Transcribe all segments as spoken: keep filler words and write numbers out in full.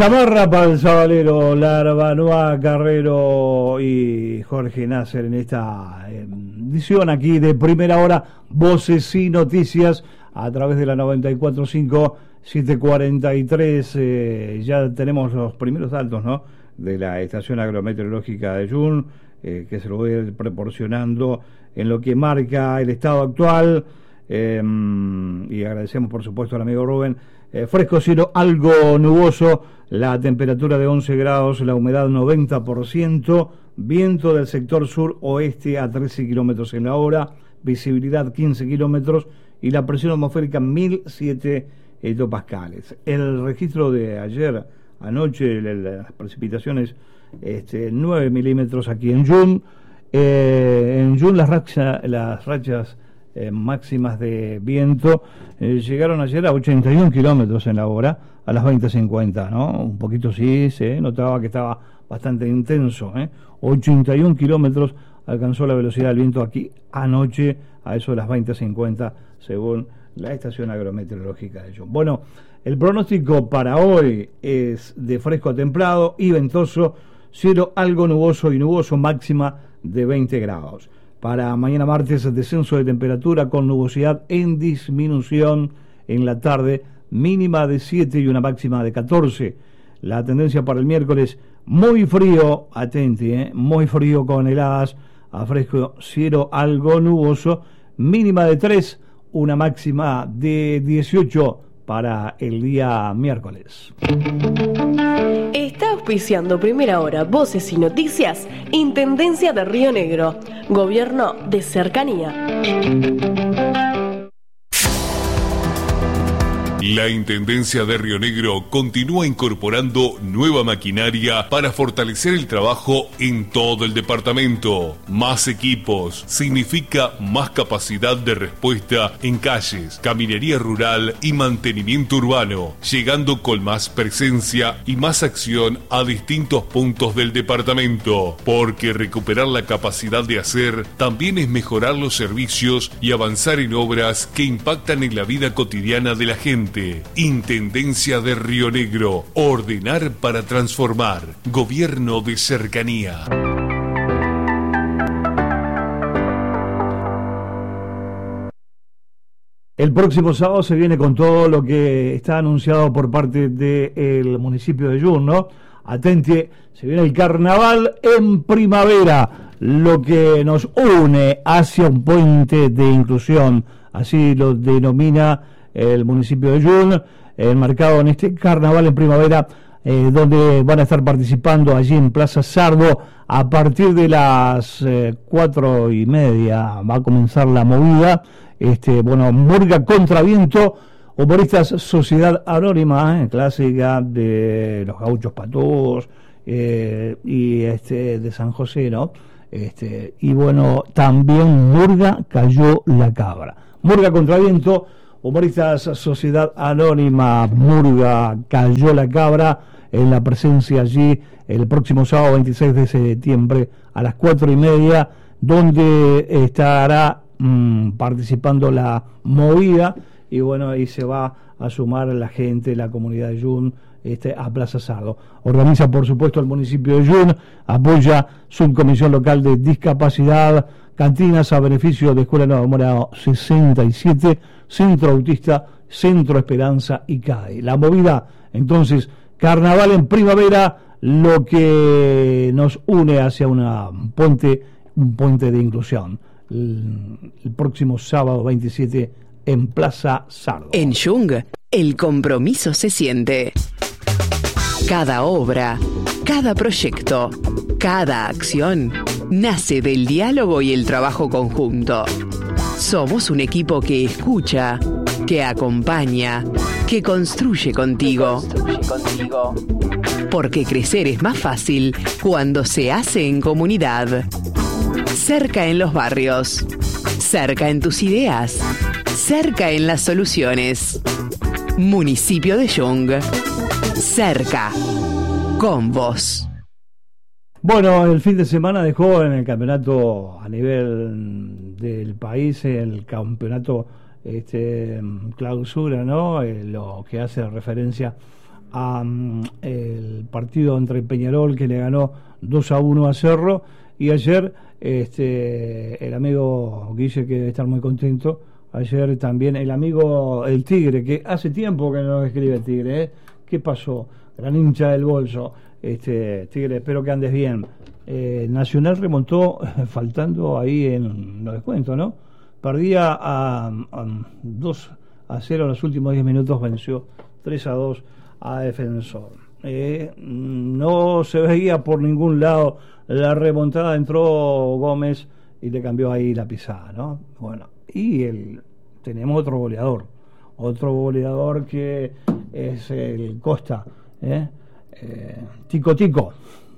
Chamarra para el sabalero, Larbanoa, Carrero y Jorge Nasser en esta eh, edición aquí de Primera Hora, Voces y Noticias a través de la noventa y cuatro punto cinco, setecientos cuarenta y tres. Eh, ya tenemos los primeros datos, ¿no?, de la estación agrometeorológica de Jun, eh, que se lo voy a ir proporcionando en lo que marca el estado actual. Eh, y agradecemos por supuesto al amigo Rubén. Eh, fresco cielo, algo nuboso, la temperatura de once grados, la humedad noventa por ciento, viento del sector sur-oeste a trece kilómetros en la hora, visibilidad quince kilómetros y la presión atmosférica mil siete hectopascales. El registro de ayer, anoche, las precipitaciones, este, nueve milímetros aquí en Jun. Eh, en Jun las, racha, las rachas Eh, máximas de viento eh, llegaron ayer a ochenta y un kilómetros en la hora a las veinte cincuenta, ¿no? Un poquito sí se notaba que estaba bastante intenso, ¿eh? ochenta y un kilómetros alcanzó la velocidad del viento aquí anoche a eso de las veinte cincuenta según la estación agrometeorológica de Jun. Bueno, el pronóstico para hoy es de fresco a templado y ventoso, cielo algo nuboso y nuboso, máxima de veinte grados. Para mañana martes, descenso de temperatura con nubosidad en disminución en la tarde, mínima de siete y una máxima de catorce. La tendencia para el miércoles, muy frío, atenti, ¿eh? muy frío con heladas, a fresco, cielo algo nuboso, mínima de tres, una máxima de dieciocho para el día miércoles. Está auspiciando Primera Hora, Voces y Noticias, Intendencia de Río Negro, Gobierno de Cercanía. La Intendencia de Río Negro continúa incorporando nueva maquinaria para fortalecer el trabajo en todo el departamento. Más equipos significa más capacidad de respuesta en calles, caminería rural y mantenimiento urbano, llegando con más presencia y más acción a distintos puntos del departamento, porque recuperar la capacidad de hacer también es mejorar los servicios y avanzar en obras que impactan en la vida cotidiana de la gente. Intendencia de Río Negro, ordenar para transformar, Gobierno de Cercanía. El próximo sábado se viene con todo lo que está anunciado por parte del municipio de Jun, ¿no? Atente, se viene el carnaval en primavera, lo que nos une hacia un puente de inclusión, así lo denomina el municipio de Jun, enmarcado en este carnaval en primavera, eh, donde van a estar participando allí en Plaza Sardo a partir de las eh, cuatro y media va a comenzar la movida. Este, bueno, Murga contra Viento, humoristas Sociedad Anónima, eh, clásica de los Gauchos Patúos eh, y este de San José, ¿no? Este, y bueno, también Murga Cayó la Cabra. Murga contra Viento, humoristas Sociedad Anónima, Murga Cayó la Cabra, en la presencia allí el próximo sábado veintiséis de septiembre a las cuatro y media, donde estará mmm, participando la movida, y bueno, ahí se va a sumar la gente, la comunidad de Jun, este, a Plaza Sardo. Organiza, por supuesto, el municipio de Jun, apoya Subcomisión Local de Discapacidad, cantinas a beneficio de Escuela Nueva Mora sesenta y siete, Centro Autista, Centro Esperanza y C A E. La movida, entonces, carnaval en primavera, lo que nos une hacia una puente, un puente de inclusión. El, el próximo sábado veintisiete en Plaza Sardo. En Jung, el compromiso se siente. Cada obra, cada proyecto, cada acción nace del diálogo y el trabajo conjunto. Somos un equipo que escucha, que acompaña, que construye contigo. Construye contigo. Porque crecer es más fácil cuando se hace en comunidad. Cerca en los barrios, cerca en tus ideas, cerca en las soluciones. Municipio de Jung, cerca, con vos. Bueno, el fin de semana dejó en el campeonato a nivel del país, el campeonato este, clausura, ¿no? Eh, lo que hace referencia a um, el partido entre Peñarol, que le ganó dos a uno a Cerro, y ayer este el amigo Guille, que debe estar muy contento, ayer también el amigo el Tigre, que hace tiempo que no nos escribe el Tigre, ¿eh? ¿Qué pasó? Gran hincha del bolso, este Tigre, espero que andes bien. eh, Nacional remontó faltando ahí en los descuentos, ¿no? Perdía a, a dos a cero en los últimos diez minutos, venció tres a dos a Defensor. Eh, no se veía por ningún lado la remontada, entró Gómez y le cambió ahí la pisada, ¿no? Bueno, y el, tenemos otro goleador, otro goleador que es el Costa, ¿eh? Eh, Tico Tico.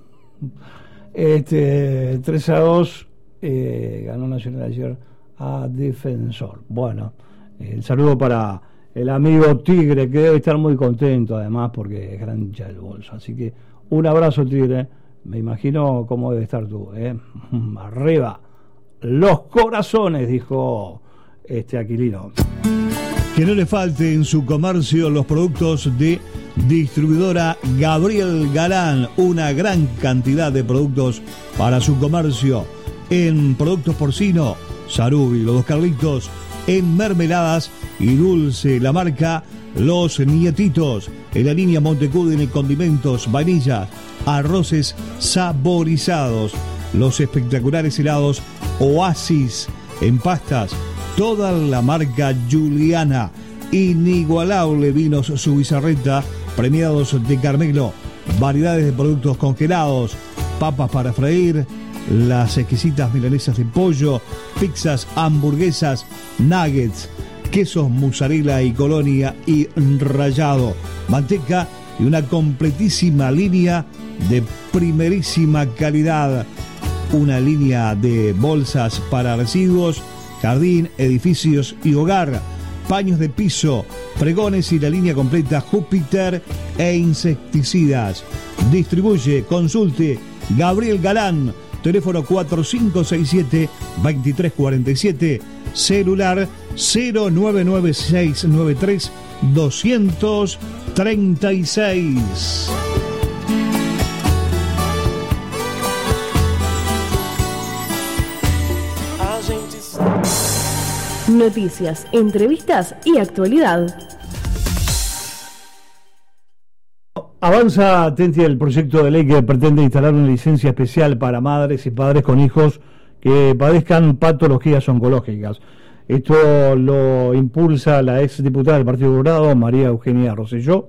Este, tres a dos eh, ganó Nacional ayer a Defensor. Bueno, el saludo para el amigo Tigre, que debe estar muy contento además porque es gran hincha del bolso. Así que un abrazo, Tigre. Me imagino cómo debe estar tú, ¿eh? Arriba los corazones, dijo este Aquilino. Que no le falte en su comercio los productos de distribuidora Gabriel Galán, una gran cantidad de productos para su comercio, en productos porcino, Sarubi, los dos Carlitos, en mermeladas y dulce, la marca Los Nietitos, en la línea Montecudin, en condimentos, vainillas, arroces saborizados, los espectaculares helados Oasis, en pastas, toda la marca Juliana, inigualable vinos Subizarreta, premiados de Carmelo, variedades de productos congelados, papas para freír, las exquisitas milanesas de pollo, pizzas, hamburguesas, nuggets, quesos mozzarella y colonia y rallado, manteca y una completísima línea de primerísima calidad, una línea de bolsas para residuos, jardín, edificios y hogar, paños de piso, fregones y la línea completa Júpiter e insecticidas. Distribuye, consulte Gabriel Galán, teléfono cuatro cinco seis siete, dos tres cuatro siete, celular cero nueve nueve seis nueve tres dos tres seis. Noticias, entrevistas y actualidad. Avanza, Tenti, el proyecto de ley que pretende instalar una licencia especial para madres y padres con hijos que padezcan patologías oncológicas. Esto lo impulsa la ex diputada del Partido Colorado, María Eugenia Rosselló.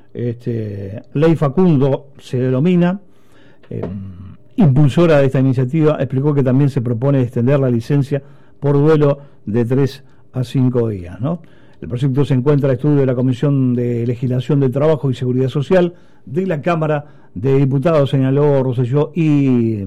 Este, Ley Facundo se denomina. Eh, impulsora de esta iniciativa explicó que también se propone extender la licencia por duelo de tres a cinco días, ¿no? El proyecto se encuentra a estudio de la Comisión de Legislación del Trabajo y Seguridad Social de la Cámara de Diputados, señaló Rosselló, y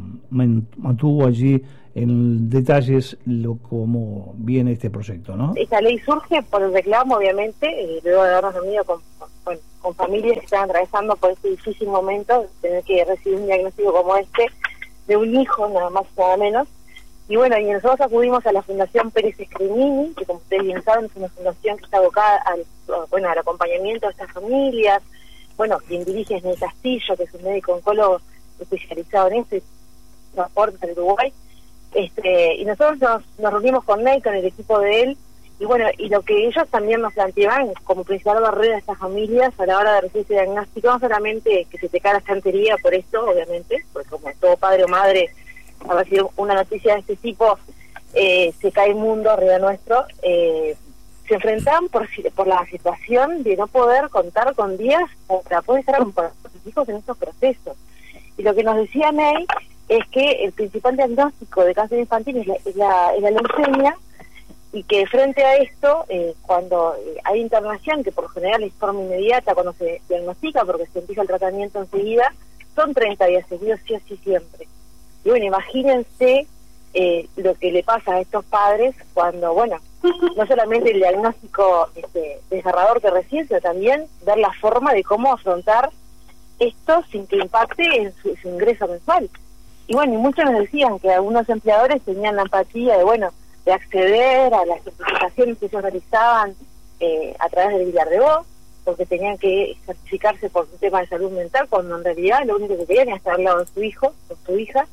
mantuvo allí en detalles lo cómo viene este proyecto, ¿no? Esta ley surge por el reclamo, obviamente, eh, luego de habernos reunido con, con, con familias que están atravesando por este difícil momento, tener que recibir un diagnóstico como este de un hijo, nada más y nada menos. Y bueno, y nosotros acudimos a la Fundación Pérez Escrimini, que como ustedes bien saben es una fundación que está abocada al, bueno, al acompañamiento de estas familias. Bueno, quien dirige es Ney Castillo, que es un médico oncólogo especializado en esto, y transporte del Uruguay. Este, y nosotros nos, nos reunimos con Ney, con el equipo de él, y bueno, y lo que ellos también nos planteaban como principal barrera de estas familias a la hora de recibir ese diagnóstico, no solamente que se te cae la estantería por esto, obviamente, porque como todo padre o madre, a recibir una noticia de este tipo, eh, se cae el mundo arriba nuestro, eh, se enfrentan por, por la situación de no poder contar con días para poder estar con sus hijos en estos procesos. Y lo que nos decía Ney es que el principal diagnóstico de cáncer infantil es la, es la, es la leucemia, y que frente a esto, eh, cuando eh, hay internación, que por lo general es forma inmediata cuando se diagnostica, porque se empieza el tratamiento enseguida, son treinta días seguidos, sí o sí siempre. Y bueno, imagínense eh, lo que le pasa a estos padres cuando, bueno, no solamente el diagnóstico este, desgarrador que reciben, sino también ver la forma de cómo afrontar esto sin que impacte en su, su ingreso mensual. Y bueno, y muchos nos decían que algunos empleadores tenían la empatía de, bueno, de acceder a las certificaciones que ellos realizaban eh, a través del Villar de Voz, porque tenían que certificarse por un tema de salud mental, cuando en realidad lo único que querían era estar al lado de su hijo, o su hija,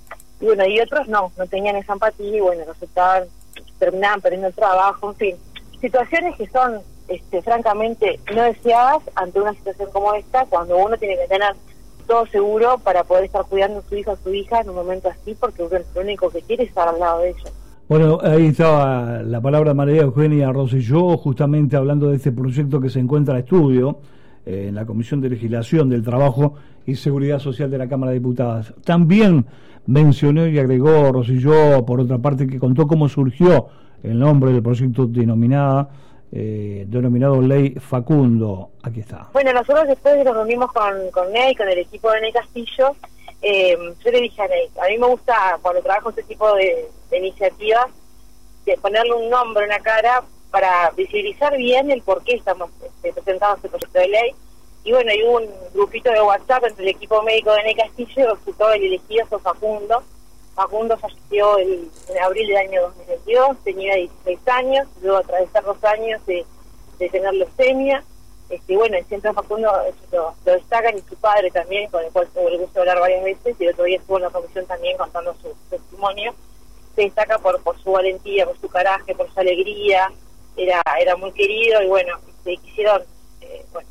y bueno, y otros no, no tenían esa empatía, y bueno, resultaban, terminaban perdiendo el trabajo, en fin, situaciones que son, este, francamente, no deseadas ante una situación como esta, cuando uno tiene que tener todo seguro para poder estar cuidando a su hijo o su hija en un momento así, porque uno lo único que quiere es estar al lado de ellos. Bueno, ahí estaba la palabra de María Eugenia Rosselló, justamente hablando de este proyecto que se encuentra a estudio eh, en la Comisión de Legislación del Trabajo y Seguridad Social de la Cámara de Diputados. También mencionó y agregó Rosselló, por otra parte, que contó cómo surgió el nombre del proyecto denominada, eh, denominado Ley Facundo. Aquí está. Bueno, nosotros después nos reunimos con, con Ney, con el equipo de Ney Castillo. Eh, yo le dije a Ney, a mí me gusta cuando trabajo este tipo de, de iniciativas, de ponerle un nombre, una cara, para visibilizar bien el por qué estamos este, presentando este proyecto de ley. Y bueno, hay un grupito de WhatsApp entre el equipo médico de Ney Castillo y resultó el elegido fue Facundo. Facundo falleció el, en abril del año dos mil veintidós, tenía dieciséis años, luego de atravesar dos años de, de tener leucemia. Este, bueno, siempre Facundo lo, lo destacan, y su padre también, con el cual tuve el gusto de hablar varias veces, y el otro día estuvo en la comisión también contando su, su testimonio. Se destaca por, por su valentía, por su coraje, por su alegría, era era muy querido, y bueno, este, quisieron eh, bueno,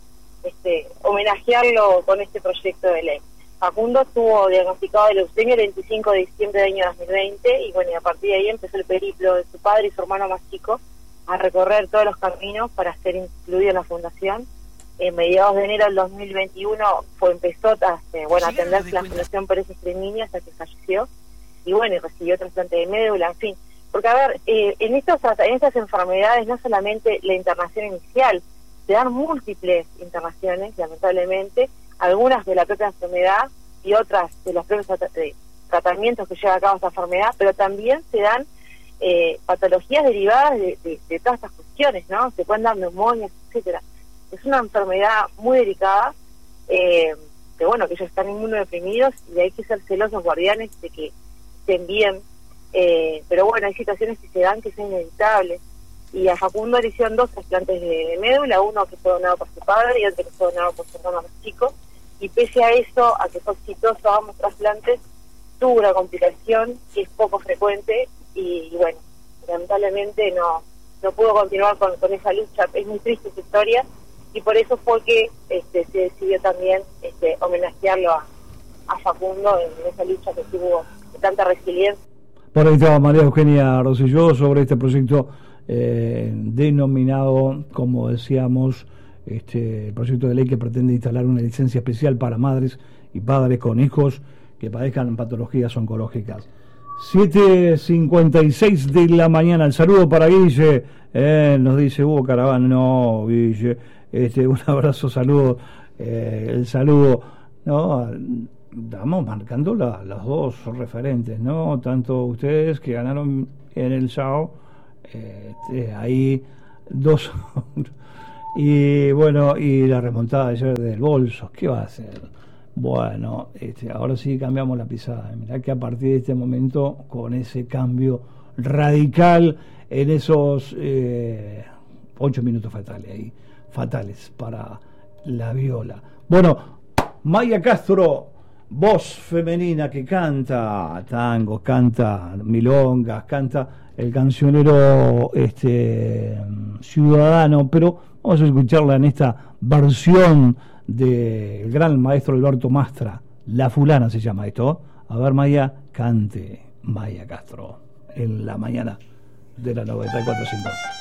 este, homenajearlo con este proyecto de ley. Facundo estuvo diagnosticado de leucemia el veinticinco de diciembre del año dos mil veinte, y bueno, y a partir de ahí empezó el periplo de su padre y su hermano más chico, a recorrer todos los caminos para ser incluido en la fundación. En mediados de enero del dos mil veintiuno fue, empezó a eh, bueno, atenderse la Fundación Pérez Estremini hasta que falleció, y bueno, y recibió trasplante de médula, en fin. Porque a ver, eh, en, estos, en estas enfermedades no solamente la internación inicial, se dan múltiples internaciones, lamentablemente, algunas de la propia enfermedad y otras de los propios tratamientos que lleva a cabo esta enfermedad, pero también se dan Eh, patologías derivadas de, de, de todas estas cuestiones, ¿no? Se pueden dar neumonias, etcétera. Es una enfermedad muy delicada, eh, que bueno, que ellos están inmunodeprimidos y hay que ser celosos guardianes de que estén bien, eh, pero bueno, hay situaciones que se dan que son inevitables, y a Facundo le hicieron dos trasplantes de, de médula, uno que fue donado por su padre y otro que fue donado por su hermano más chico, y pese a eso, a que fue exitoso ambos trasplantes, tuvo una complicación que es poco frecuente, y, y bueno, lamentablemente no no pudo continuar con, con esa lucha. Es muy triste esa historia, y por eso fue que este, se decidió también este, homenajearlo a, a Facundo en esa lucha que tuvo de tanta resiliencia. Por ahí estaba María Eugenia Rosselló sobre este proyecto eh, denominado, como decíamos, este el proyecto de ley que pretende instalar una licencia especial para madres y padres con hijos que padezcan patologías oncológicas. siete cincuenta y seis de la mañana. El saludo para Guille, eh, nos dice Hugo Caravana. No, Guille, este, un abrazo, saludo, eh, el saludo, no, estamos marcando la, los dos referentes, no, tanto ustedes que ganaron en el S A O, eh, este, ahí dos y bueno, y la remontada ayer del Bolso, ¿qué va a hacer? Bueno, este, ahora sí cambiamos la pisada. Mirá que a partir de este momento, con ese cambio radical en esos eh, ocho minutos fatales ahí, fatales para la viola. Bueno, Maya Castro, voz femenina que canta tangos, canta milongas, canta el cancionero este ciudadano, pero vamos a escucharla en esta versión del gran maestro Alberto Mastra. La fulana se llama esto. A ver, Maya, cante Maya Castro en la mañana de la noventa y cuatro punto cinco.